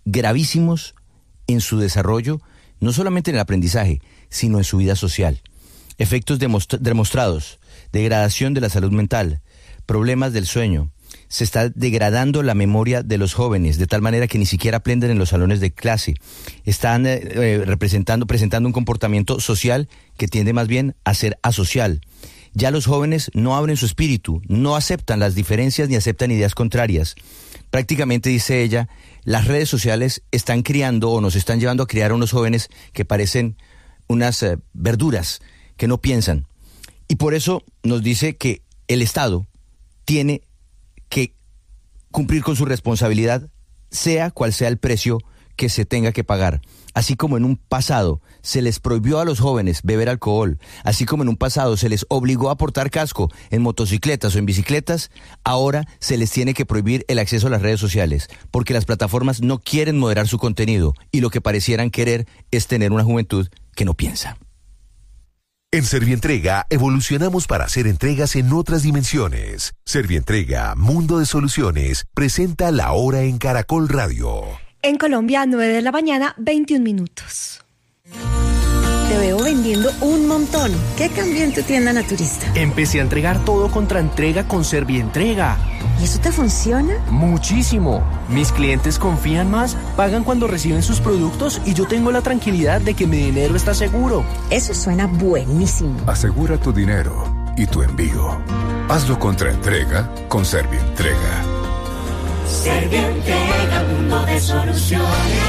gravísimos en su desarrollo, no solamente en el aprendizaje, sino en su vida social. Efectos demostrados, degradación de la salud mental, problemas del sueño. Se está degradando la memoria de los jóvenes, de tal manera que ni siquiera aprenden en los salones de clase. Están presentando un comportamiento social que tiende más bien a ser asocial. Ya los jóvenes no abren su espíritu, no aceptan las diferencias ni aceptan ideas contrarias. Prácticamente, dice ella, las redes sociales están criando o nos están llevando a criar a unos jóvenes que parecen unas verduras que no piensan. Y por eso nos dice que el Estado tiene que cumplir con su responsabilidad, sea cual sea el precio que se tenga que pagar. Así como en un pasado se les prohibió a los jóvenes beber alcohol, así como en un pasado se les obligó a portar casco en motocicletas o en bicicletas, ahora se les tiene que prohibir el acceso a las redes sociales, porque las plataformas no quieren moderar su contenido y lo que parecieran querer es tener una juventud que no piensa. En Servientrega evolucionamos para hacer entregas en otras dimensiones. Servientrega, Mundo de Soluciones, presenta La Hora en Caracol Radio. En Colombia, 9 de la mañana, 21 minutos. Te veo vendiendo un montón. ¿Qué cambió en tu tienda naturista? Empecé a entregar todo contra entrega con Servientrega. ¿Y eso te funciona? Muchísimo. Mis clientes confían más, pagan cuando reciben sus productos y yo tengo la tranquilidad de que mi dinero está seguro. Eso suena buenísimo. Asegura tu dinero y tu envío. Hazlo contra entrega con Servientrega. Servientrega, mundo de soluciones.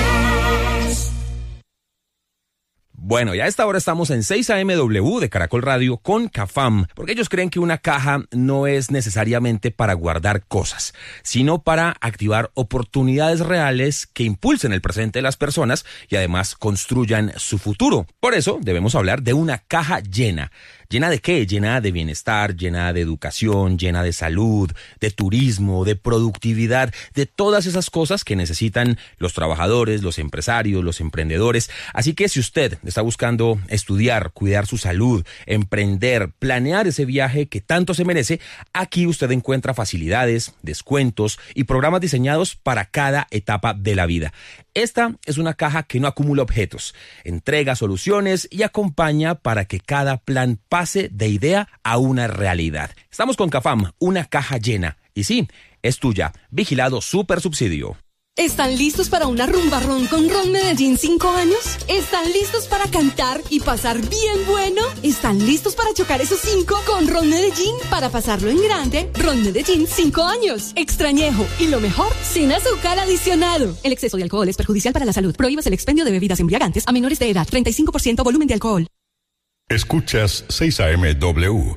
Bueno, ya a esta hora estamos en 6 AMW de Caracol Radio con CAFAM, porque ellos creen que una caja no es necesariamente para guardar cosas, sino para activar oportunidades reales que impulsen el presente de las personas y además construyan su futuro. Por eso debemos hablar de una caja llena. ¿Llena de qué? Llena de bienestar, llena de educación, llena de salud, de turismo, de productividad, de todas esas cosas que necesitan los trabajadores, los empresarios, los emprendedores. Así que si usted está buscando estudiar, cuidar su salud, emprender, planear ese viaje que tanto se merece, aquí usted encuentra facilidades, descuentos y programas diseñados para cada etapa de la vida. Esta es una caja que no acumula objetos, entrega soluciones y acompaña para que cada plan pase de idea a una realidad. Estamos con CAFAM, una caja llena. Y sí, es tuya. Vigilado Supersubsidio. ¿Están listos para una rumba ron con Ron Medellín 5 años? ¿Están listos para cantar y pasar bien bueno? ¿Están listos para chocar esos 5 con Ron Medellín para pasarlo en grande? Ron Medellín 5 años. Extrañejo. Y lo mejor, sin azúcar adicionado. El exceso de alcohol es perjudicial para la salud. Prohíbas el expendio de bebidas embriagantes a menores de edad. 35% volumen de alcohol. Escuchas 6 AMW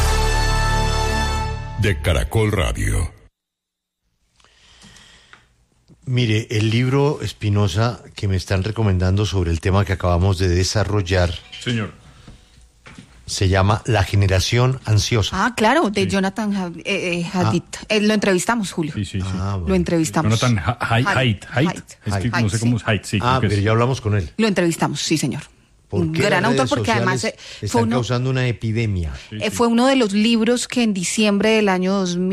de Caracol Radio. Mire, el libro Espinosa que me están recomendando sobre el tema que acabamos de desarrollar. Señor. Se llama La generación ansiosa. Ah, claro, de Jonathan Haidt. Lo entrevistamos, Julio. Sí. Bueno. Lo entrevistamos. Jonathan Haidt. Es que no sé cómo es Haidt, sí. Pero ya hablamos con él. Lo entrevistamos, sí, señor. Un gran autor, porque además están causando una epidemia. Fue uno de los libros que en diciembre del año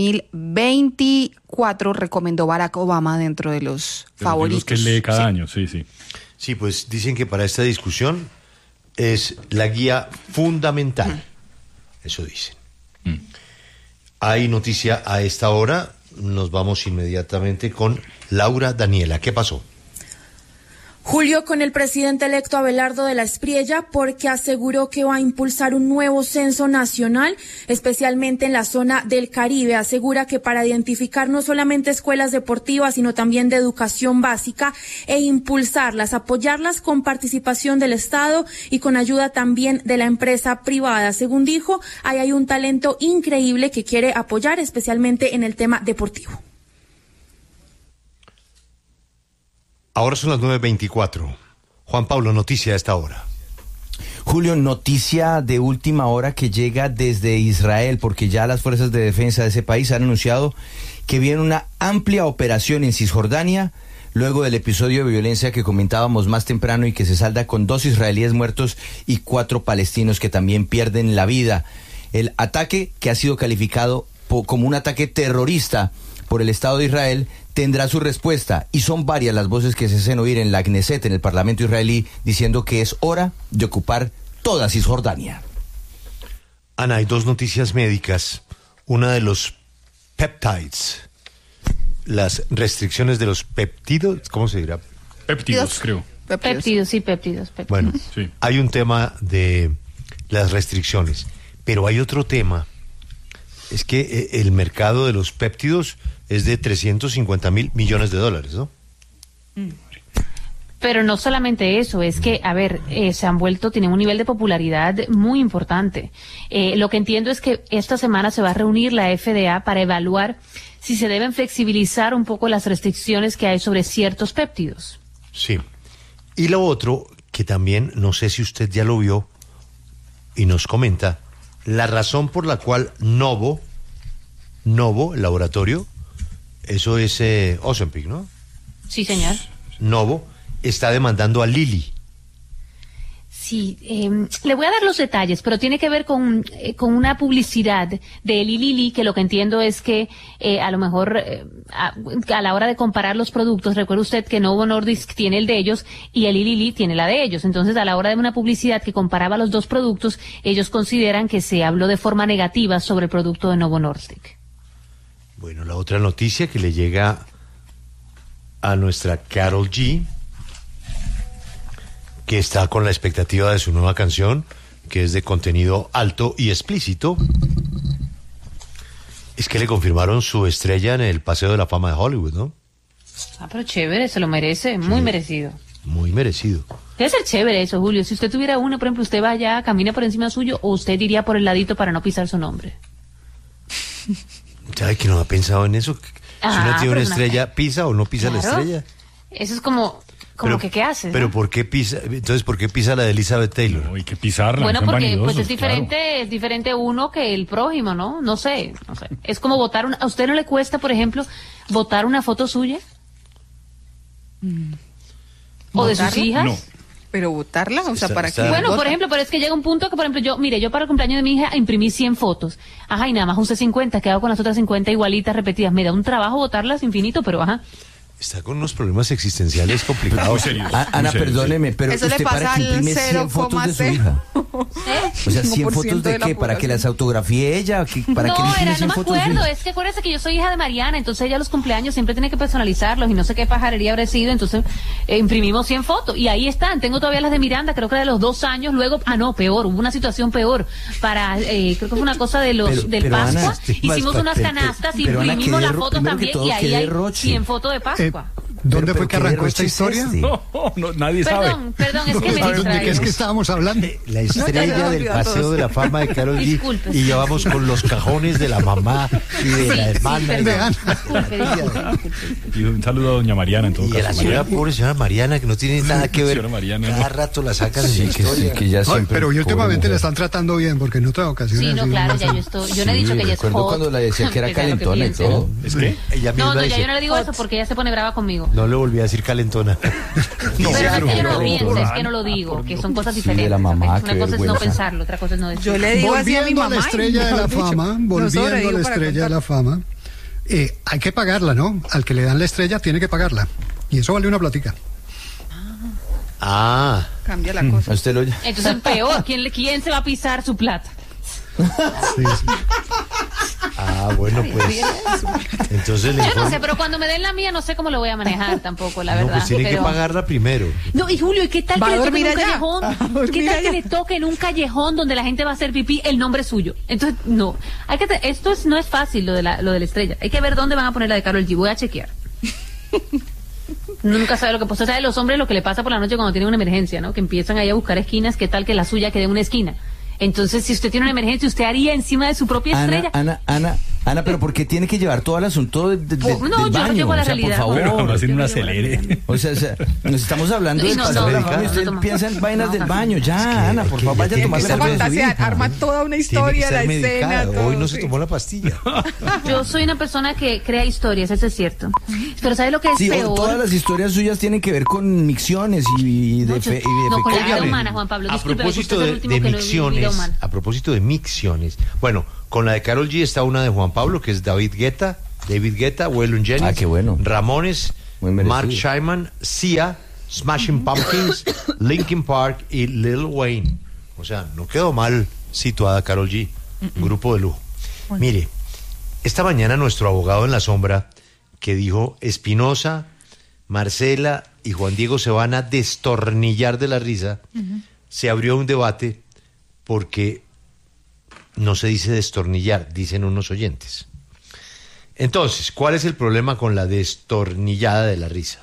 2024 recomendó Barack Obama dentro de los favoritos. Que lee cada año, sí. Sí, pues dicen que para esta discusión es la guía fundamental. Eso dicen. Hay noticia a esta hora. Nos vamos inmediatamente con Laura Daniela. ¿Qué pasó? Julio, con el presidente electo Abelardo de la Espriella, porque aseguró que va a impulsar un nuevo censo nacional, especialmente en la zona del Caribe. Asegura que para identificar no solamente escuelas deportivas, sino también de educación básica e impulsarlas, apoyarlas con participación del Estado y con ayuda también de la empresa privada. Según dijo, ahí hay un talento increíble que quiere apoyar, especialmente en el tema deportivo. Ahora son las 9:24. Juan Pablo, noticia a esta hora. Julio, noticia de última hora que llega desde Israel, porque ya las fuerzas de defensa de ese país han anunciado que viene una amplia operación en Cisjordania, luego del episodio de violencia que comentábamos más temprano y que se salda con 2 israelíes muertos y 4 palestinos que también pierden la vida. El ataque, que ha sido calificado como un ataque terrorista, por el Estado de Israel, tendrá su respuesta. Y son varias las voces que se hacen oír en la Knesset, en el Parlamento israelí, diciendo que es hora de ocupar toda Cisjordania. Ana, hay dos noticias médicas. Una de los peptides, las restricciones de los péptidos, ¿cómo se dirá? Péptidos, creo. Péptidos. Bueno, sí. Hay un tema de las restricciones, pero hay otro tema. Es que el mercado de los péptidos es de 350.000 millones de dólares, ¿no? Pero no solamente eso, es que, se han vuelto, tienen un nivel de popularidad muy importante. Lo que entiendo es que esta semana se va a reunir la FDA para evaluar si se deben flexibilizar un poco las restricciones que hay sobre ciertos péptidos. Sí. Y lo otro, que también, no sé si usted ya lo vio y nos comenta, la razón por la cual Novo, el laboratorio, eso es Ozempic, ¿no? Sí, señor. Novo está demandando a Lilly. Sí, le voy a dar los detalles, pero tiene que ver con una publicidad de Eli Lilly, que lo que entiendo es que a lo mejor a la hora de comparar los productos, recuerde usted que Novo Nordisk tiene el de ellos y Eli Lilly tiene la de ellos. Entonces, a la hora de una publicidad que comparaba los dos productos, ellos consideran que se habló de forma negativa sobre el producto de Novo Nordisk. Bueno, la otra noticia que le llega a nuestra Karol G, que está con la expectativa de su nueva canción, que es de contenido alto y explícito, es que le confirmaron su estrella en el Paseo de la Fama de Hollywood, ¿no? Ah, pero chévere, se lo merece, muy merecido. Muy merecido. Debe ser chévere eso, Julio. Si usted tuviera uno, por ejemplo, usted va allá, camina por encima suyo, o usted iría por el ladito para no pisar su nombre. ¿Sabe que no ha pensado en eso? Si uno tiene una estrella, ¿pisa o no pisa la estrella? Eso es como que ¿qué haces? Pero ¿no? ¿por qué pisa? Entonces, ¿por qué pisa la de Elizabeth Taylor? No, hay que pisarla. Bueno, no porque vanidosos, pues es diferente, claro. Es diferente uno que el prójimo, ¿no? No sé. Es como votar ¿a usted no le cuesta, por ejemplo, votar una foto suya? ¿O de sus hijas? No. Pero votarla, o sea, ¿para qué? Bueno, por ejemplo, pero es que llega un punto que, por ejemplo, yo para el cumpleaños de mi hija imprimí 100 fotos. Ajá, y nada más usé 50, quedado con las otras 50 igualitas, repetidas. Me da un trabajo votarlas infinito, pero ajá. Está con unos problemas existenciales complicados. Ana, perdóneme, pero eso usted para que imprime 100 fotos de su hija. O sea, 100 fotos de qué, para que las autografíe ella, para que imprime 100 fotos de su hija. Es que acuérdese que yo soy hija de Mariana, entonces ella los cumpleaños siempre tiene que personalizarlos y no sé qué pajarería habrá sido, entonces imprimimos 100 fotos y ahí están. Tengo todavía las de Miranda, creo que de los 2 años, luego, peor, hubo una situación peor, creo que fue una cosa del Pascua, Ana, hicimos unas canastas y imprimimos las fotos también y ahí hay 100 fotos de Pascua. ¿Dónde fue que arrancó esta historia? No, nadie sabe. Perdón, es que me distraí. ¿De qué es que estábamos hablando? La estrella del Paseo de la Fama de Karol G. Disculpe. Y ya vamos con los cajones de la mamá y de la hermana. Y un saludo a doña Mariana en todo caso. Y a la señora, pobre señora Mariana, que no tiene nada que ver. Señora Mariana, Cada rato la sacan en la historia. Que ya siempre, pero últimamente la están tratando bien, porque en otra ocasión. Sí, no, claro, ya yo no he dicho que ella es hot. Cuando la decía que era calentona y todo. ¿Es que? Ella misma No, ya dice, yo no le digo eso porque ella se pone brava conmigo. no le volví a decir calentona. Pero es que yo no lo pienso, es que no lo digo, que son cosas diferentes. de la mamá, una cosa es no pensarlo, otra cosa es no decirlo. Yo le digo así a mi mamá. Volviendo a la estrella de la fama, hay que pagarla, ¿no? Al que le dan la estrella tiene que pagarla. Y eso vale una platica. Cambia la cosa. Usted lo... Entonces peor, ¿quién se va a pisar su plata? Sí. Bueno, pues. Entonces yo no sé, pero cuando me den la mía no sé cómo lo voy a manejar tampoco, la verdad. No, pues tiene que pagarla primero. No, y Julio, ¿y qué tal que le toque en un allá? callejón? ¿Qué tal que le toque en un callejón donde la gente va a hacer pipí el nombre suyo? Entonces, no. No es fácil lo de la estrella. Hay que ver dónde van a poner la de Karol G. Voy a chequear. Nunca sabe lo que pasa. O sea, de los hombres lo que le pasa por la noche cuando tienen una emergencia, ¿no? Que empiezan ahí a buscar esquinas, ¿qué tal que la suya quede en una esquina? Entonces, si usted tiene una emergencia, ¿usted haría encima de su propia estrella? Ana, pero ¿por qué tiene que llevar todo el asunto del baño? Yo llevo la realidad. Por favor, no haciendo un acelere. O sea, nos estamos hablando del paseo de la fama y usted piensa en vainas del baño. Ya, Ana, por favor, vaya a tomar cerveza de su hija. Arma toda una historia, la escena. Hoy no se tomó la pastilla. Yo soy una persona que crea historias, eso es cierto. Pero ¿sabe lo que es peor? Todas las historias suyas tienen que ver con micciones y de fe. No, con la vida humana, Juan Pablo. A propósito de micciones, bueno, con la de Karol G está una de Juan Pablo, que es David Guetta, David Guetta, Waylon Jennings, qué bueno. Ramones, Mark Shyman, Sia, Smashing Pumpkins, Linkin Park y Lil Wayne. O sea, no quedó mal situada Karol G, un grupo de lujo. Bueno. Mire, esta mañana nuestro abogado en la sombra, que dijo Espinosa, Marcela y Juan Diego se van a destornillar de la risa, se abrió un debate porque no se dice destornillar, dicen unos oyentes. Entonces, ¿cuál es el problema con la destornillada de la risa?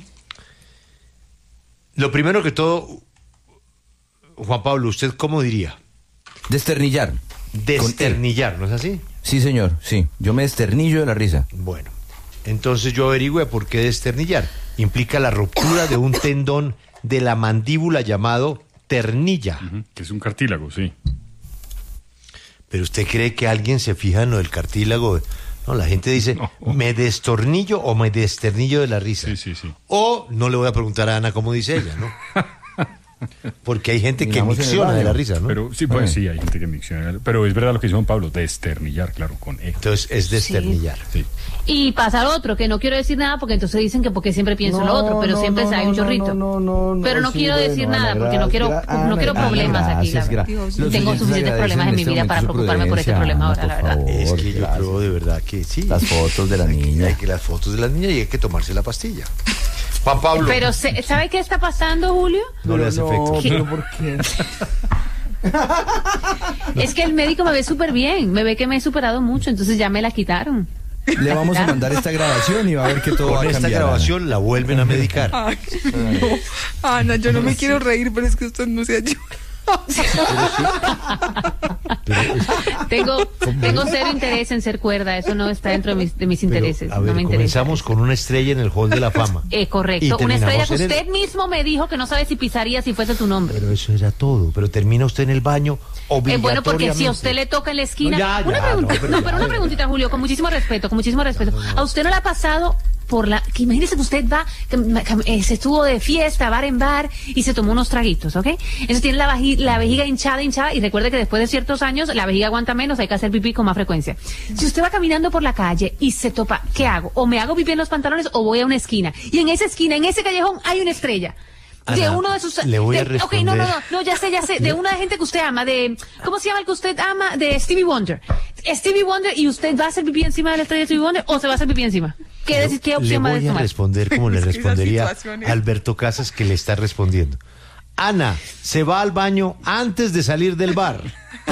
Lo primero que todo, Juan Pablo, ¿usted cómo diría? Desternillar. Desternillar, ¿no es así? Sí, señor, sí. Yo me desternillo de la risa. Bueno, entonces yo averigüe por qué desternillar. Implica la ruptura de un tendón de la mandíbula llamado ternilla. Que es un cartílago, sí. ¿Pero usted cree que alguien se fija en lo del cartílago? No, la gente dice, ¿me destornillo o me desternillo de la risa? Sí. O no le voy a preguntar a Ana cómo dice ella, ¿no? Porque hay gente que micciona de la risa, ¿no? Pero sí, pues sí, hay gente que micciona. Pero es verdad lo que dice Juan Pablo, desternillar, claro, con E. Entonces es desternillar. Sí. Y pasa lo otro, que no quiero decir nada porque entonces dicen que porque siempre pienso lo otro, pero siempre hay un chorrito. Pero no quiero decir nada porque no quiero problemas aquí, la verdad. Tengo suficientes problemas en mi vida para preocuparme por este problema ahora, la verdad. Es que yo creo de verdad que sí. Las fotos de la niña. Hay que las fotos de la niña y hay que tomarse la pastilla. Juan Pablo. Pero ¿sabe qué está pasando, Julio? No le hace efecto. ¿Pero por qué? Es que el médico me ve súper bien, me ve que me he superado mucho, entonces ya me la quitaron. Le vamos a mandar esta grabación y va a ver que todo va a cambiar. Con esta grabación la vuelven a medicar. Ay, no. Ana, yo no me quiero reír, pero es que usted no se ayuda. Tengo cero interés en ser cuerda, eso no está dentro de mis intereses. A ver, no me comenzamos con una estrella en el Hall de la Fama. Correcto, una estrella que usted mismo me dijo que no sabe si pisaría si fuese su nombre. Pero eso era todo, pero termina usted en el baño obligatoriamente. Bueno, porque si a usted le toca en la esquina... Una preguntita, Julio, con muchísimo respeto. ¿A usted no le ha pasado que imagínese que usted va, se estuvo de fiesta, bar en bar, y se tomó unos traguitos, ¿ok? Entonces tiene la vejiga hinchada, y recuerde que después de ciertos años la vejiga aguanta menos, hay que hacer pipí con más frecuencia. Si usted va caminando por la calle y se topa, ¿qué hago? O me hago pipí en los pantalones o voy a una esquina. Y en esa esquina, en ese callejón, hay una estrella. Ana, de uno de sus... le voy a responder. No, ya sé, de una gente que usted ama, ¿cómo se llama el que usted ama? De Stevie Wonder. Stevie Wonder, y usted va a hacer pipí encima de la estrella de Stevie Wonder, o se va a hacer pipí encima. ¿Qué opción va a tomar? Le voy a responder como le respondería a Alberto Casas, que le está respondiendo. Ana, se va al baño antes de salir del bar.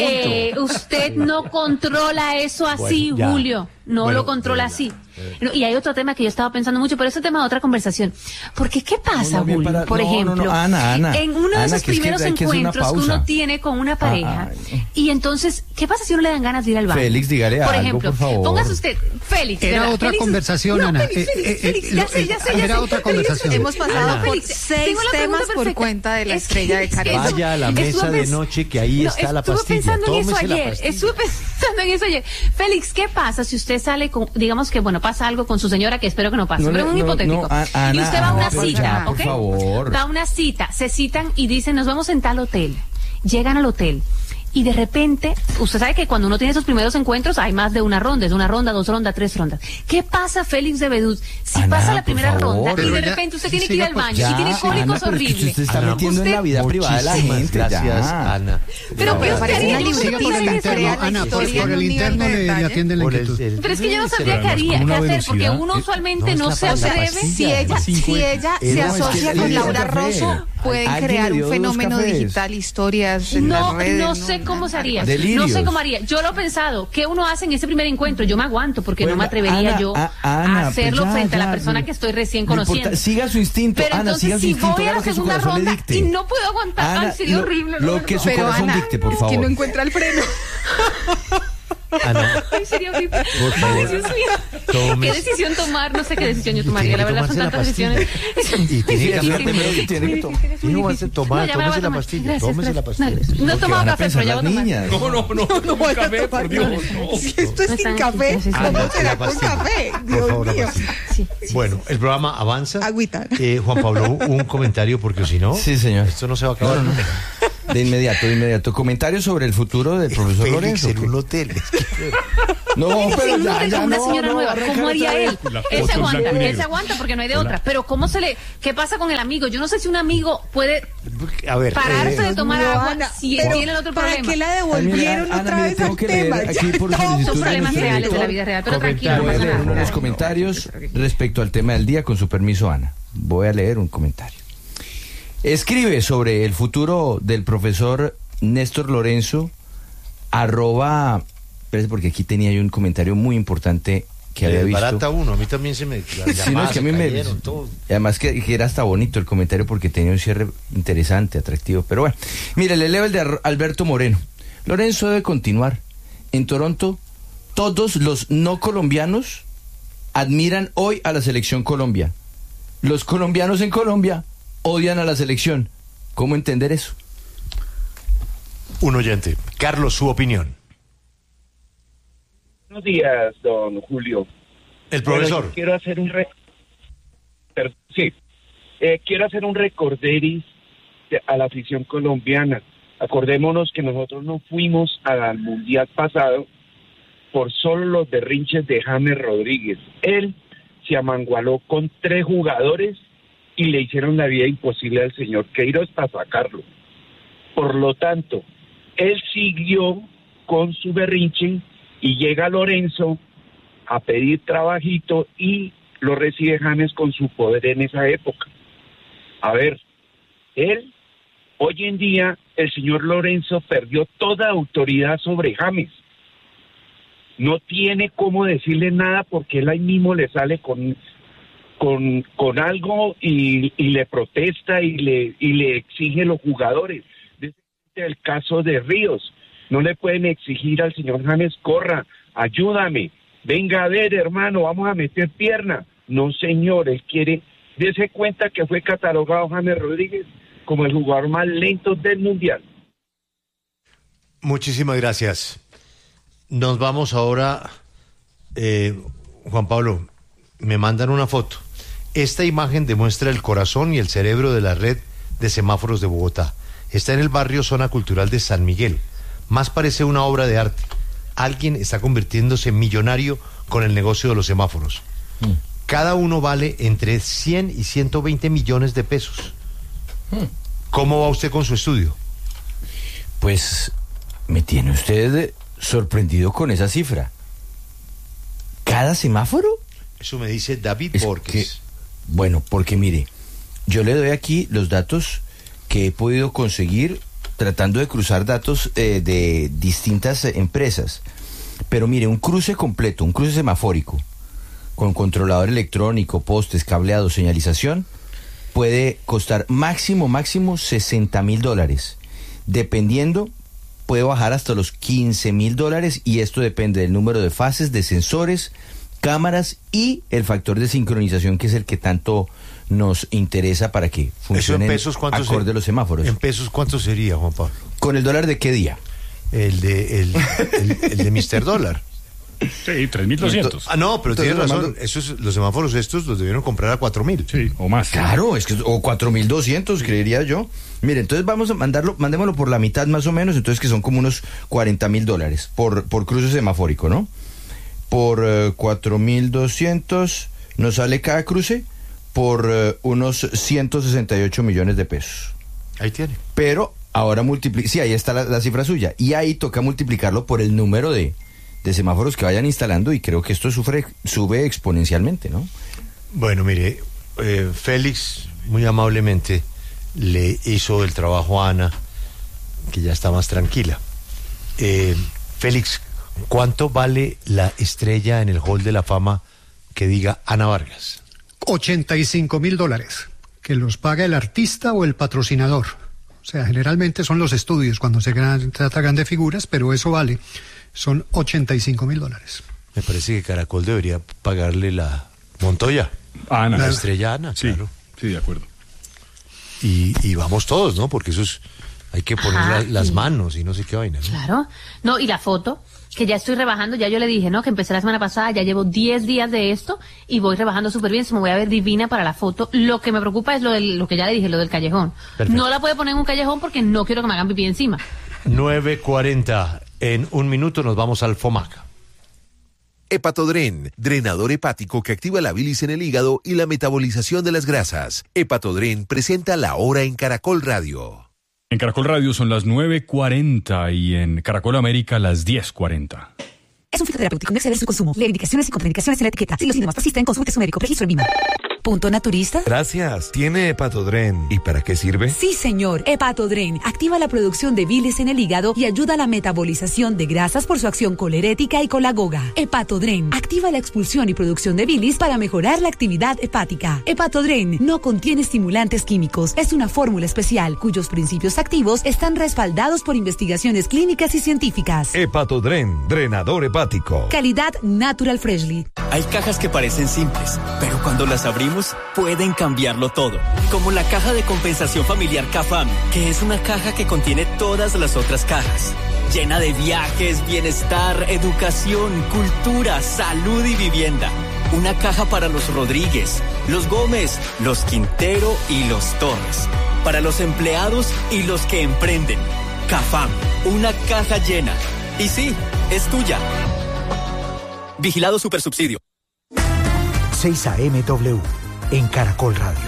Usted no controla eso así, bueno, Julio. No lo controla así. Y hay otro tema que yo estaba pensando mucho, pero ese tema de otra conversación. Porque, ¿qué pasa, Julio? Por ejemplo, Ana, en uno de esos primeros encuentros que uno tiene con una pareja, y entonces, ¿qué pasa si uno le dan ganas de ir al baño? Félix, dígale por algo, ejemplo, por favor. Póngase usted, Félix. Era otra conversación, Ana. Félix, ya sé. Era otra conversación. Hemos pasado por 6 temas por cuenta de la estrella de Caribe. Vaya a la mesa de noche, que ahí está la pastilla. Estuve pensando en eso ayer. Félix, ¿qué pasa si usted sale con, digamos que, pasa algo con su señora, que espero que no pase, pero es un hipotético. Ana, y usted va a una cita, ¿ok? Por favor. Va a una cita, se citan y dicen, nos vemos en tal hotel. Llegan al hotel. Y de repente, usted sabe que cuando uno tiene esos primeros encuentros hay más de una ronda, es una ronda, 2 rondas, 3 rondas. ¿Qué pasa, Félix de Bedut, si Ana, pasa la primera ronda pero y de repente usted tiene que ir al baño y tiene cólicos horribles? Usted está metiendo en la vida privada de la gente. Gracias, Ana. Pero parece una libretita. Ana, por el interno le atienden la inquietud. Pero es que yo no sabría qué hacer, porque uno usualmente no se atreve. Si ella se asocia con Laura Rosso, pueden crear un fenómeno digital, historias en las redes. No sé cómo se haría. No sé cómo haría. Yo lo he pensado. ¿Qué uno hace en ese primer encuentro? Yo me aguanto porque no me atrevería a hacerlo frente a la persona que estoy recién conociendo. Siga su instinto, pero Ana, siga su instinto. Si voy a la segunda ronda y no puedo aguantar, Ana, sería horrible. Lo que su corazón dicte, por favor. Que no encuentra el freno. Ana, ay, sería horrible. Ay, Dios mío. ¿Qué decisión tomar? No sé qué decisión yo tomaría. La verdad son tantas decisiones. Y tiene que cambiar primero que tiene que tomar. Tómese la pastilla. Tómese la pastilla. No he tomado café, pero ya voy a tomar. No, café, por Dios. Si esto es sin café, ¿cómo será con café? Dios mío. Bueno, el programa avanza. Agüita. Juan Pablo, un comentario, porque si no, sí, señor, esto no se va a acabar. De inmediato. Comentarios sobre el futuro del profesor Félix Lorenzo. en un hotel. No, pero ya una señora nueva, ¿cómo haría él? Él se aguanta porque no hay de otra. Pero ¿qué pasa con el amigo? Yo no sé si un amigo puede pararse de tomar agua si tiene el otro problema. ¿Para qué la devolvieron otra vez al tema? Son problemas reales de la vida real, pero tranquilo, no pasa nada. Unos comentarios respecto al tema del día, con su permiso, Ana. Voy a leer un comentario. Escribe sobre el futuro del profesor Néstor Lorenzo, espérese, porque aquí tenía yo un comentario muy importante que había visto. Barata uno, a mí también se me... Sí, no, es que a mí además que era hasta bonito el comentario porque tenía un cierre interesante, atractivo. Pero bueno, mire, le leo el de Alberto Moreno. Lorenzo debe continuar. En Toronto, todos los no colombianos admiran hoy a la selección Colombia. Los colombianos en Colombia odian a la selección. ¿Cómo entender eso? Un oyente. Carlos, su opinión. Buenos días, don Julio. El profesor. Bueno, quiero hacer quiero hacer un recorderis a la afición colombiana. Acordémonos que nosotros no fuimos al Mundial pasado por solo los berrinches de James Rodríguez. Él se amangualó con 3 jugadores y le hicieron la vida imposible al señor Queiroz para sacarlo. Por lo tanto, él siguió con su berrinche y llega Lorenzo a pedir trabajito y lo recibe James con su poder en esa época. A ver, hoy en día, el señor Lorenzo perdió toda autoridad sobre James. No tiene cómo decirle nada porque él ahí mismo le sale con algo y le protesta y le exige los jugadores. Desde el caso de Ríos, no le pueden exigir al señor James, corra, ayúdame, venga a ver, hermano, vamos a meter pierna. No, señor, él quiere, dése cuenta que fue catalogado James Rodríguez como el jugador más lento del Mundial. Muchísimas gracias. Nos vamos ahora, Juan Pablo, me mandan una foto. Esta imagen demuestra el corazón y el cerebro de la red de semáforos de Bogotá. Está en el barrio Zona Cultural de San Miguel. Más parece una obra de arte. Alguien está convirtiéndose en millonario con el negocio de los semáforos. Cada uno vale entre 100 y 120 millones de pesos. ¿Cómo va usted con su estudio? Pues me tiene usted sorprendido con esa cifra. ¿Cada semáforo? Eso me dice David Borges. Bueno, porque mire, yo le doy aquí los datos que he podido conseguir tratando de cruzar datos de distintas empresas. Pero mire, un cruce completo, un cruce semafórico, con controlador electrónico, postes, cableado, señalización, puede costar máximo $60,000. Dependiendo, puede bajar hasta los $15,000 y esto depende del número de fases, de sensores, cámaras y el factor de sincronización, que es el que tanto nos interesa para que funcionen acorde a los semáforos. ¿En pesos cuánto sería, Juan Pablo? ¿Con el dólar de qué día? El de Mr. Dólar. Sí, 3.200. No, pero tiene razón. Los semáforos estos los debieron comprar a 4.000. Sí, o más. Claro, es que o 4.200, creería yo. Mire, entonces vamos a mandémoslo por la mitad más o menos, entonces que son como unos $40,000 por cruce semafórico, ¿no? Por 4.200 nos sale cada cruce por unos 168 millones de pesos. Ahí tiene. Pero ahora sí, ahí está la cifra suya. Y ahí toca multiplicarlo por el número de semáforos que vayan instalando y creo que esto sube exponencialmente, ¿no? Bueno, mire, Félix muy amablemente le hizo el trabajo a Ana, que ya está más tranquila. Félix, ¿cuánto vale la estrella en el Hall de la Fama que diga Ana Vargas? $85,000, que los paga el artista o el patrocinador. O sea, generalmente son los estudios cuando se trata grandes figuras, pero eso vale. Son $85,000. Me parece que Caracol debería pagarle la Montoya. Ana. La estrella Ana, sí, claro. Sí, de acuerdo. Y vamos todos, ¿no? Porque eso es Hay que poner las manos y no sé qué vaina, ¿no? Claro. No, y la foto, que ya estoy rebajando, ya yo le dije, ¿no? Que empecé la semana pasada, ya llevo 10 días de esto y voy rebajando súper bien, se me voy a ver divina para la foto. Lo que me preocupa es lo que ya le dije, lo del callejón. Perfecto. No la puedo poner en un callejón porque no quiero que me hagan pipí encima. 9:40. En un minuto nos vamos al FOMAC. Hepatodren, drenador hepático que activa la bilis en el hígado y la metabolización de las grasas. Hepatodren presenta La Hora en Caracol Radio. En Caracol Radio son las 9:40 y en Caracol América las 10:40. Es un fitoterapéutico, no exceder su consumo. Lee indicaciones y contraindicaciones en la etiqueta. Si los síntomas persisten, consulte a su médico. Registro en VIMA. ¿Punto naturista? Gracias. ¿Tiene Hepatodren? ¿Y para qué sirve? Sí, señor. Hepatodren activa la producción de bilis en el hígado y ayuda a la metabolización de grasas por su acción colerética y colagoga. Hepatodren activa la expulsión y producción de bilis para mejorar la actividad hepática. Hepatodren no contiene estimulantes químicos. Es una fórmula especial cuyos principios activos están respaldados por investigaciones clínicas y científicas. Hepatodren, drenador hepático. Calidad Natural Freshly. Hay cajas que parecen simples, pero cuando las abrimos pueden cambiarlo todo. Como la caja de compensación familiar CAFAM, que es una caja que contiene todas las otras cajas. Llena de viajes, bienestar, educación, cultura, salud y vivienda. Una caja para los Rodríguez, los Gómez, los Quintero y los Torres. Para los empleados y los que emprenden. CAFAM, una caja llena. Y sí, es tuya. Vigilado Supersubsidio. 6 AMW en Caracol Radio.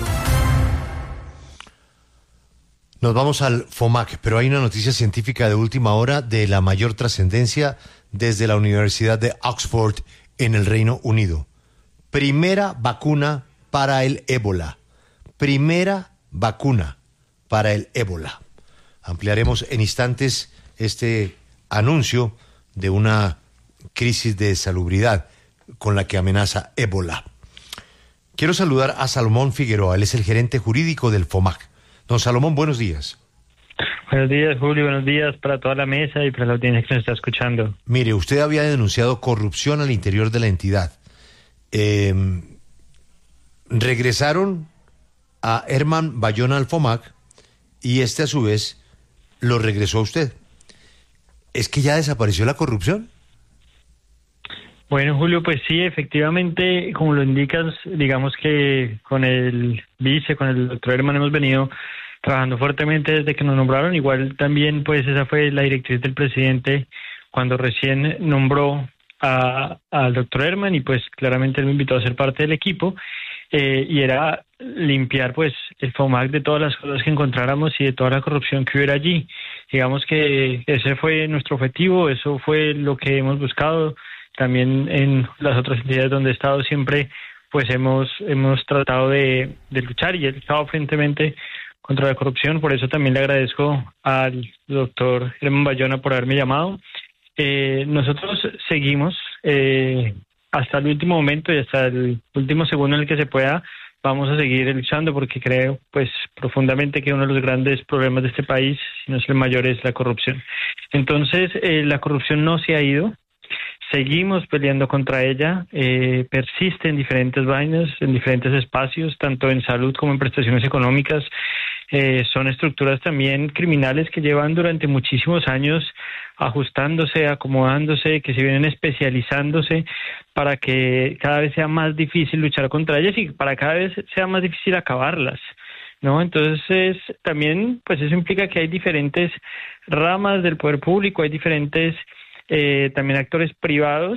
Nos vamos al FOMAC, pero hay una noticia científica de última hora de la mayor trascendencia desde la Universidad de Oxford en el Reino Unido. Primera vacuna para el ébola. Primera vacuna para el ébola. Ampliaremos en instantes este anuncio de una crisis de salubridad con la que amenaza ébola. Quiero saludar a Salomón Figueroa, él es el gerente jurídico del FOMAC. Don Salomón, buenos días. Buenos días, Julio, buenos días para toda la mesa y para la audiencia que nos está escuchando. Mire, usted había denunciado corrupción al interior de la entidad. Regresaron a Herman Bayona al FOMAC y este a su vez lo regresó a usted. ¿Es que ya desapareció la corrupción? Bueno, Julio, pues sí, efectivamente, como lo indicas, digamos que con el vice, con el doctor Herman hemos venido trabajando fuertemente desde que nos nombraron. Igual también, pues esa fue la directriz del presidente cuando recién nombró al doctor Herman y pues claramente él me invitó a ser parte del equipo y era limpiar pues el FOMAC de todas las cosas que encontráramos y de toda la corrupción que hubiera allí. Digamos que ese fue nuestro objetivo, eso fue lo que hemos buscado. También en las otras entidades donde he estado siempre pues hemos tratado de luchar y he estado frecuentemente contra la corrupción. Por eso también le agradezco al doctor Herman Bayona por haberme llamado. Nosotros seguimos hasta el último momento y hasta el último segundo en el que se pueda. Vamos a seguir luchando porque creo pues profundamente que uno de los grandes problemas de este país, si no es el mayor, es la corrupción. Entonces la corrupción no se ha ido. Seguimos peleando contra ella, persiste en diferentes vainas, en diferentes espacios, tanto en salud como en prestaciones económicas. Son estructuras también criminales que llevan durante muchísimos años ajustándose, acomodándose, que se vienen especializándose para que cada vez sea más difícil luchar contra ellas y para cada vez sea más difícil acabarlas, ¿no? Entonces también pues eso implica que hay diferentes ramas del poder público, hay diferentes también actores privados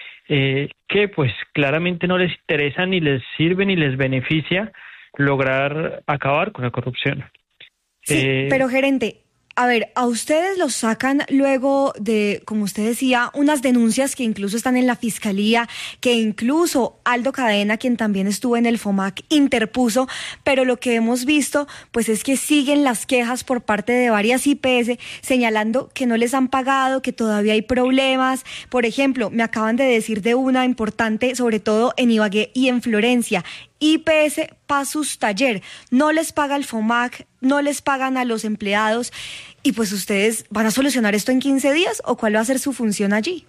que pues claramente no les interesa ni les sirve ni les beneficia lograr acabar con la corrupción. Sí, pero gerente, a ver, a ustedes los sacan luego de, como usted decía, unas denuncias que incluso están en la fiscalía, que incluso Aldo Cadena, quien también estuvo en el FOMAC, interpuso, pero lo que hemos visto pues es que siguen las quejas por parte de varias IPS señalando que no les han pagado, que todavía hay problemas. Por ejemplo, me acaban de decir de una importante, sobre todo en Ibagué y en Florencia, IPS Pasus Taller, no les paga el FOMAC, no les pagan a los empleados, y pues ustedes van a solucionar esto en 15 días, ¿o cuál va a ser su función allí?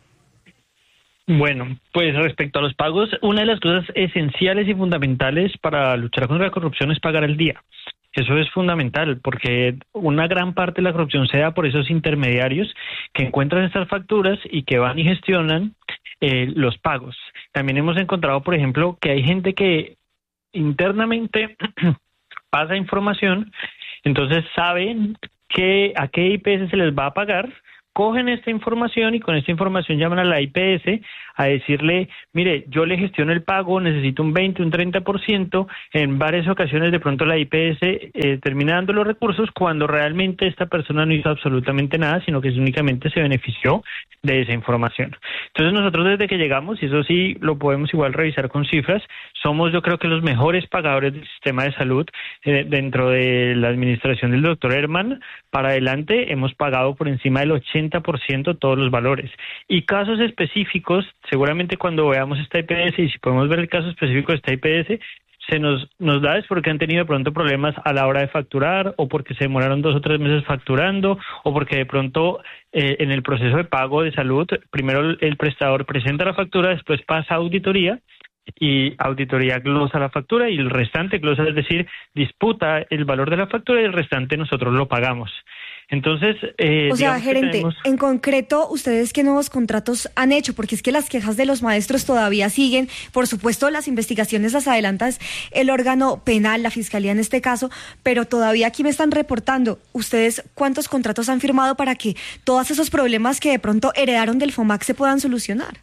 Bueno, pues respecto a los pagos, una de las cosas esenciales y fundamentales para luchar contra la corrupción es pagar al día. Eso es fundamental porque una gran parte de la corrupción se da por esos intermediarios que encuentran estas facturas y que van y gestionan los pagos. También hemos encontrado, por ejemplo, que hay gente que internamente pasa información, entonces saben a qué IPS se les va a pagar, cogen esta información y con esta información llaman a la IPS a decirle, mire, yo le gestiono el pago, necesito un 20, un 30%, en varias ocasiones de pronto la IPS termina dando los recursos cuando realmente esta persona no hizo absolutamente nada, sino que únicamente se benefició de esa información. Entonces nosotros desde que llegamos, y eso sí lo podemos igual revisar con cifras, somos yo creo que los mejores pagadores del sistema de salud dentro de la administración del doctor Herman. Para adelante hemos pagado por encima del 80% todos los valores. Y casos específicos, seguramente cuando veamos esta IPS y si podemos ver el caso específico de esta IPS, se nos da es porque han tenido de pronto problemas a la hora de facturar o porque se demoraron 2 o 3 meses facturando o porque de pronto en el proceso de pago de salud, primero el prestador presenta la factura, después pasa a auditoría y auditoría glosa la factura y el restante glosa, es decir, disputa el valor de la factura y el restante nosotros lo pagamos. Entonces, o sea, gerente, en concreto, ¿ustedes qué nuevos contratos han hecho? Porque es que las quejas de los maestros todavía siguen. Por supuesto, las investigaciones las adelanta el órgano penal, la fiscalía en este caso, pero todavía aquí me están reportando. ¿Ustedes cuántos contratos han firmado para que todos esos problemas que de pronto heredaron del FOMAC se puedan solucionar?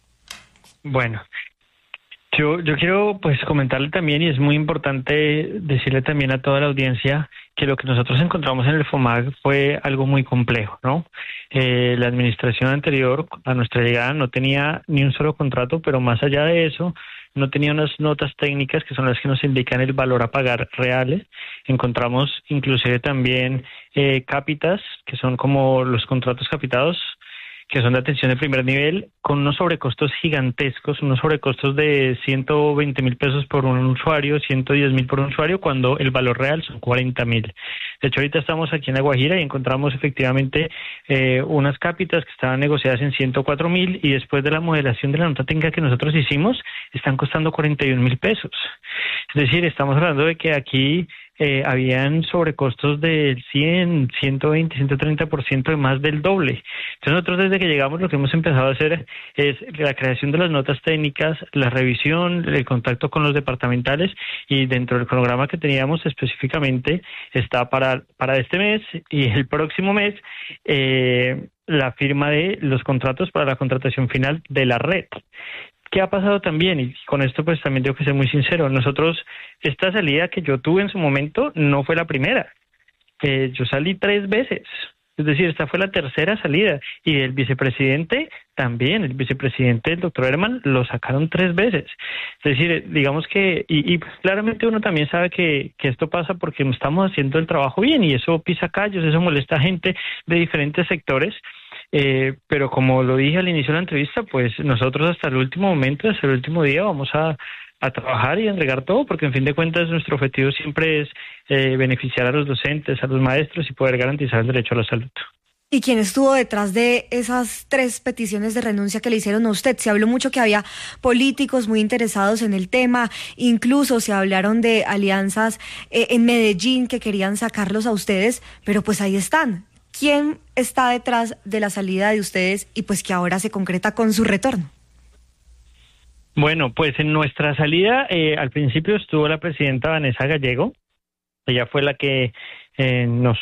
Bueno, yo quiero pues comentarle también, y es muy importante decirle también a toda la audiencia que lo que nosotros encontramos en el FOMAC fue algo muy complejo, ¿no? La administración anterior a nuestra llegada no tenía ni un solo contrato, pero más allá de eso, no tenía unas notas técnicas que son las que nos indican el valor a pagar reales. Encontramos inclusive también cápitas, que son como los contratos capitados, que son de atención de primer nivel, con unos sobrecostos gigantescos, unos sobrecostos de 120,000 pesos por un usuario, 110,000 por un usuario, cuando el valor real son 40,000. De hecho, ahorita estamos aquí en La Guajira y encontramos efectivamente unas cápitas que estaban negociadas en 104,000 y después de la modelación de la nota técnica que nosotros hicimos, están costando 41,000 pesos. Es decir, estamos hablando de que aquí habían sobrecostos del 100, 120, 130% de más del doble. Entonces nosotros desde que llegamos lo que hemos empezado a hacer es la creación de las notas técnicas, la revisión, el contacto con los departamentales y dentro del cronograma que teníamos específicamente está para este mes y el próximo mes la firma de los contratos para la contratación final de la red. ¿Qué ha pasado también? Y con esto pues también tengo que ser muy sincero. Nosotros, esta salida que yo tuve en su momento no fue la primera. Yo salí 3 veces. Es decir, esta fue la tercera salida. Y el vicepresidente también, el vicepresidente del doctor Herman, lo sacaron 3 veces. Es decir, digamos que, y claramente uno también sabe que esto pasa porque estamos haciendo el trabajo bien y eso pisa callos, eso molesta a gente de diferentes sectores. Pero como lo dije al inicio de la entrevista, pues nosotros hasta el último momento, hasta el último día vamos a trabajar y a entregar todo, porque en fin de cuentas nuestro objetivo siempre es beneficiar a los docentes, a los maestros y poder garantizar el derecho a la salud. ¿Y quién estuvo detrás de esas 3 peticiones de renuncia que le hicieron a usted? Se habló mucho que había políticos muy interesados en el tema, incluso se hablaron de alianzas en Medellín que querían sacarlos a ustedes, pero pues ahí están. ¿Quién está detrás de la salida de ustedes y pues que ahora se concreta con su retorno? Bueno, pues en nuestra salida al principio estuvo la presidenta Vanessa Gallego. Ella fue la que nos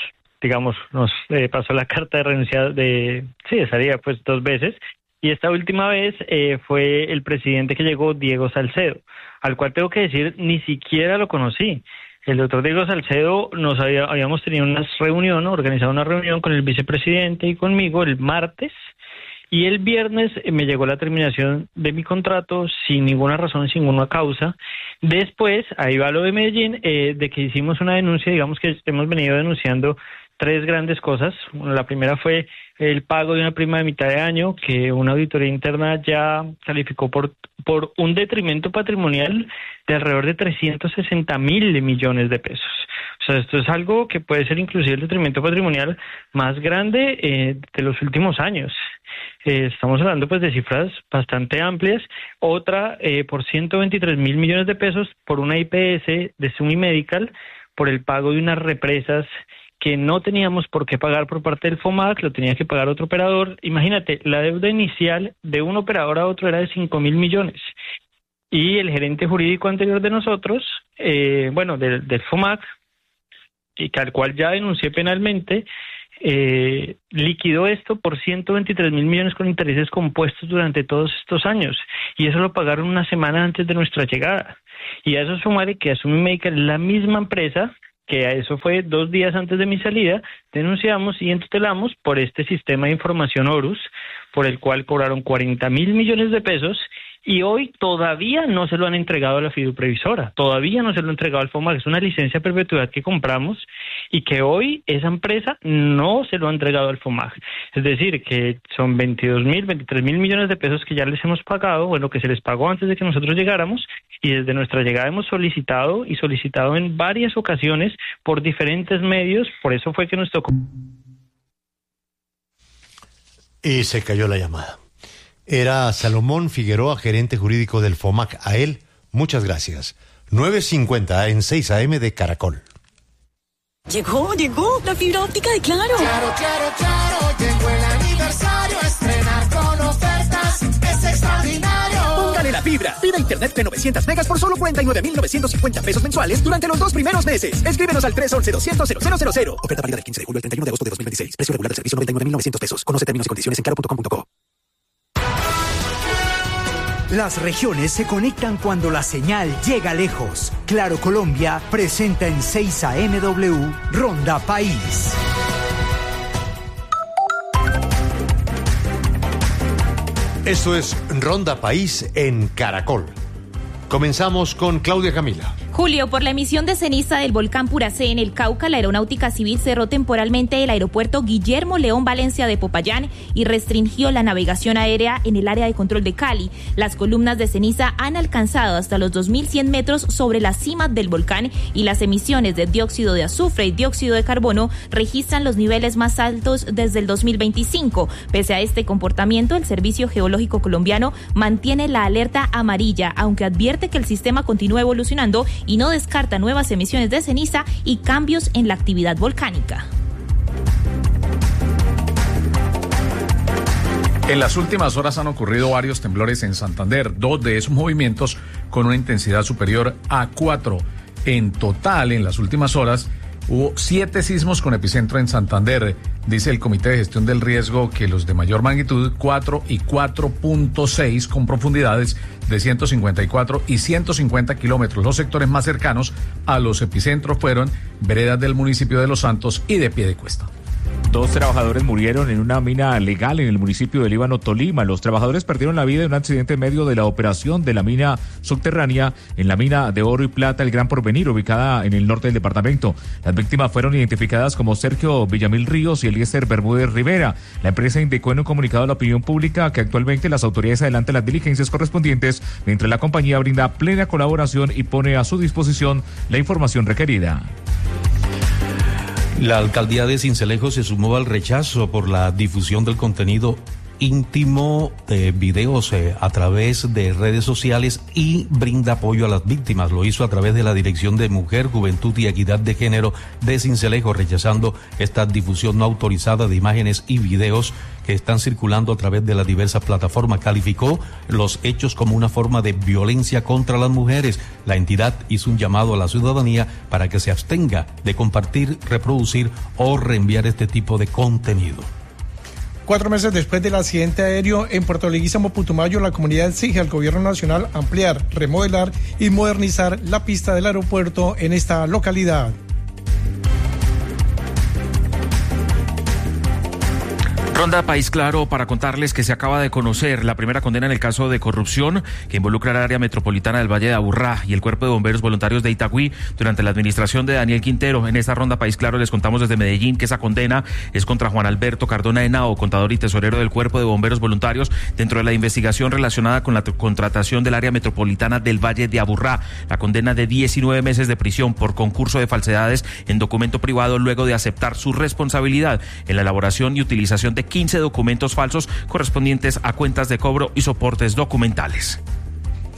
pasó la carta de renuncia de salida pues 2 veces. Y esta última vez fue el presidente que llegó, Diego Salcedo, al cual tengo que decir, ni siquiera lo conocí. El doctor Diego Salcedo habíamos tenido organizado una reunión con el vicepresidente y conmigo el martes, y el viernes me llegó la terminación de mi contrato sin ninguna razón, sin ninguna causa. Después, ahí va lo de Medellín, de que hicimos una denuncia, digamos que hemos venido denunciando 3 grandes cosas. La primera fue el pago de una prima de mitad de año que una auditoría interna ya calificó por un detrimento patrimonial de alrededor de 360,000 millones de pesos. O sea, esto es algo que puede ser inclusive el detrimento patrimonial más grande de los últimos años. Estamos hablando pues de cifras bastante amplias. Otra por 123,000 millones de pesos por una IPS de Sumi Medical, por el pago de unas represas que no teníamos por qué pagar por parte del FOMAC, lo tenía que pagar otro operador. Imagínate, la deuda inicial de un operador a otro era de 5.000 millones. Y el gerente jurídico anterior de nosotros, del FOMAC, y al cual ya denuncié penalmente, liquidó esto por 123.000 millones con intereses compuestos durante todos estos años. Y eso lo pagaron una semana antes de nuestra llegada. Y a eso sumaré que Asumimedical, la misma empresa, que a eso fue 2 días antes de mi salida, denunciamos y entutelamos por este sistema de información Horus, por el cual cobraron 40.000 millones de pesos, y hoy todavía no se lo han entregado a la fiduprevisora, todavía no se lo han entregado al FOMAC. Es una licencia de perpetuidad que compramos y que hoy esa empresa no se lo ha entregado al FOMAC. Es decir, que son 23.000 millones de pesos que ya les hemos pagado, que se les pagó antes de que nosotros llegáramos, y desde nuestra llegada hemos solicitado en varias ocasiones por diferentes medios. Por eso fue que nos tocó. Y se cayó la llamada. Era Salomón Figueroa, gerente jurídico del FOMAC. A él, muchas gracias. 9:50 en 6 AM de Caracol. Llegó la fibra óptica de Claro. Claro, llegó el aniversario, estrenar con ofertas es extraordinario. Póngale la fibra. Pida internet de 900 megas por solo 49.950 pesos mensuales durante los 2 primeros meses. Escríbenos al 311-200-0000. Oferta válida del 15 de julio al 31 de agosto de 2026. Precio regular del servicio 99.900 pesos. Conoce términos y condiciones en claro.com.co. Las regiones se conectan cuando la señal llega lejos. Claro Colombia presenta en 6 AM Ronda País. Esto es Ronda País en Caracol. Comenzamos con Claudia Camila. Julio, por la emisión de ceniza del volcán Puracé en el Cauca, la Aeronáutica Civil cerró temporalmente el aeropuerto Guillermo León Valencia de Popayán y restringió la navegación aérea en el área de control de Cali. Las columnas de ceniza han alcanzado hasta los 2.100 metros sobre la cima del volcán y las emisiones de dióxido de azufre y dióxido de carbono registran los niveles más altos desde el 2025. Pese a este comportamiento, el Servicio Geológico Colombiano mantiene la alerta amarilla, aunque advierte que el sistema continúa evolucionando y no descarta nuevas emisiones de ceniza y cambios en la actividad volcánica. En las últimas horas han ocurrido varios temblores en Santander, 2 de esos movimientos con una intensidad superior a 4. En total, en las últimas horas, hubo 7 sismos con epicentro en Santander. Dice el Comité de Gestión del Riesgo que los de mayor magnitud, 4 y 4.6, con profundidades de 154 y 150 kilómetros. Los sectores más cercanos a los epicentros fueron veredas del municipio de Los Santos y de Piedecuesta. 2 trabajadores murieron en una mina legal en el municipio de Líbano, Tolima. Los trabajadores perdieron la vida en un accidente en medio de la operación de la mina subterránea en la mina de oro y plata El Gran Porvenir, ubicada en el norte del departamento. Las víctimas fueron identificadas como Sergio Villamil Ríos y Eliezer Bermúdez Rivera. La empresa indicó en un comunicado a la opinión pública que actualmente las autoridades adelantan las diligencias correspondientes, mientras la compañía brinda plena colaboración y pone a su disposición la información requerida. La alcaldía de Sincelejo se sumó al rechazo por la difusión del contenido íntimo, videos a través de redes sociales y brinda apoyo a las víctimas. Lo hizo a través de la Dirección de Mujer, Juventud y Equidad de Género de Sincelejo, rechazando esta difusión no autorizada de imágenes y videos que están circulando a través de las diversas plataformas. Calificó los hechos como una forma de violencia contra las mujeres. La entidad hizo un llamado a la ciudadanía para que se abstenga de compartir, reproducir o reenviar este tipo de contenido. 4 meses después del accidente aéreo en Puerto Leguízamo, Putumayo, la comunidad exige al gobierno nacional ampliar, remodelar y modernizar la pista del aeropuerto en esta localidad. Ronda País Claro para contarles que se acaba de conocer la primera condena en el caso de corrupción que involucra al área metropolitana del Valle de Aburrá y el Cuerpo de Bomberos Voluntarios de Itagüí durante la administración de Daniel Quintero. En esta Ronda País Claro les contamos desde Medellín que esa condena es contra Juan Alberto Cardona Henao, contador y tesorero del Cuerpo de Bomberos Voluntarios, dentro de la investigación relacionada con la contratación del área metropolitana del Valle de Aburrá. La condena de 19 meses de prisión por concurso de falsedades en documento privado luego de aceptar su responsabilidad en la elaboración y utilización de 15 documentos falsos correspondientes a cuentas de cobro y soportes documentales.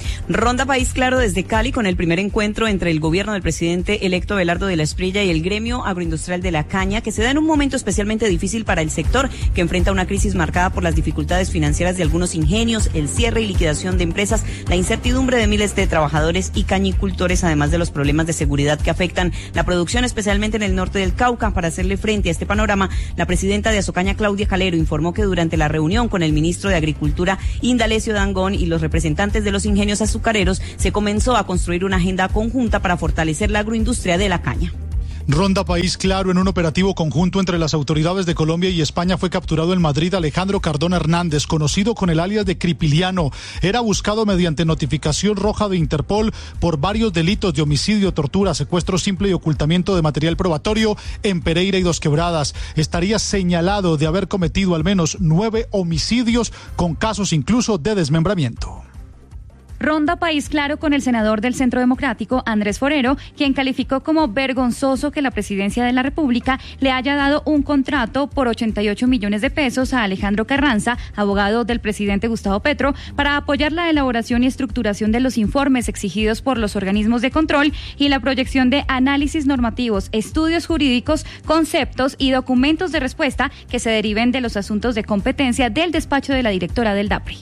Ronda País Claro desde Cali con el primer encuentro entre el gobierno del presidente electo Abelardo de la Espriella y el gremio agroindustrial de la caña, que se da en un momento especialmente difícil para el sector, que enfrenta una crisis marcada por las dificultades financieras de algunos ingenios, el cierre y liquidación de empresas, la incertidumbre de miles de trabajadores y cañicultores, además de los problemas de seguridad que afectan la producción, especialmente en el norte del Cauca. Para hacerle frente a este panorama, la presidenta de Azocaña, Claudia Calero, informó que durante la reunión con el ministro de Agricultura, Indalecio Dangond, y los representantes de los ingenios azucareros, se comenzó a construir una agenda conjunta para fortalecer la agroindustria de la caña. Ronda País Claro. En un operativo conjunto entre las autoridades de Colombia y España fue capturado en Madrid Alejandro Cardona Hernández, conocido con el alias de Cripiliano. Era buscado mediante notificación roja de Interpol por varios delitos de homicidio, tortura, secuestro simple y ocultamiento de material probatorio en Pereira y Dos Quebradas. Estaría señalado de haber cometido al menos 9 homicidios con casos incluso de desmembramiento. Ronda País Claro con el senador del Centro Democrático, Andrés Forero, quien calificó como vergonzoso que la presidencia de la República le haya dado un contrato por 88 millones de pesos a Alejandro Carranza, abogado del presidente Gustavo Petro, para apoyar la elaboración y estructuración de los informes exigidos por los organismos de control y la proyección de análisis normativos, estudios jurídicos, conceptos y documentos de respuesta que se deriven de los asuntos de competencia del despacho de la directora del DAPRI.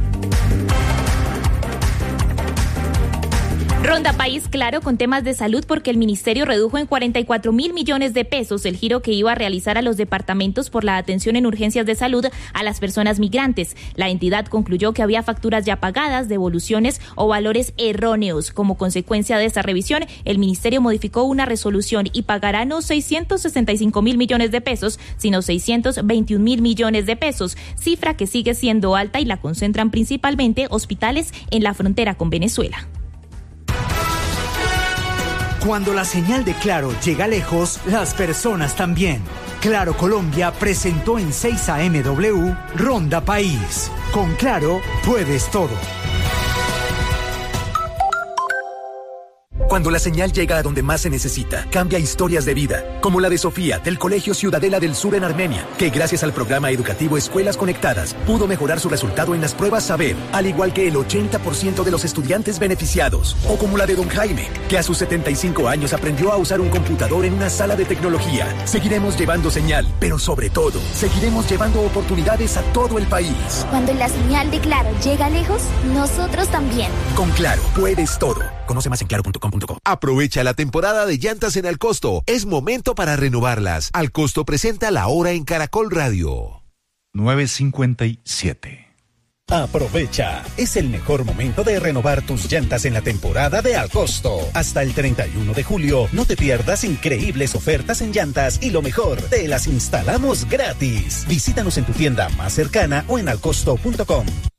Ronda País Claro con temas de salud porque el ministerio redujo en 44.000 millones de pesos el giro que iba a realizar a los departamentos por la atención en urgencias de salud a las personas migrantes. La entidad concluyó que había facturas ya pagadas, devoluciones o valores erróneos. Como consecuencia de esta revisión, el ministerio modificó una resolución y pagará no 665.000 millones de pesos, sino 621.000 millones de pesos, cifra que sigue siendo alta y la concentran principalmente hospitales en la frontera con Venezuela. Cuando la señal de Claro llega lejos, las personas también. Claro Colombia presentó en 6 AMW Ronda País. Con Claro puedes todo. Cuando la señal llega a donde más se necesita, cambia historias de vida, como la de Sofía, del Colegio Ciudadela del Sur en Armenia, que gracias al programa educativo Escuelas Conectadas, pudo mejorar su resultado en las pruebas Saber, al igual que el 80% de los estudiantes beneficiados. O como la de don Jaime, que a sus 75 años aprendió a usar un computador en una sala de tecnología. Seguiremos llevando señal, pero sobre todo, seguiremos llevando oportunidades a todo el país. Cuando la señal de Claro llega lejos, nosotros también. Con Claro, puedes todo. Conoce más en claro.com.co. Aprovecha la temporada de llantas en Alcosto. Es momento para renovarlas. Alcosto presenta La Hora en Caracol Radio. 9:57. Aprovecha, es el mejor momento de renovar tus llantas en la temporada de Alcosto. Hasta el 31 de julio, no te pierdas increíbles ofertas en llantas y lo mejor, te las instalamos gratis. Visítanos en tu tienda más cercana o en alcosto.com.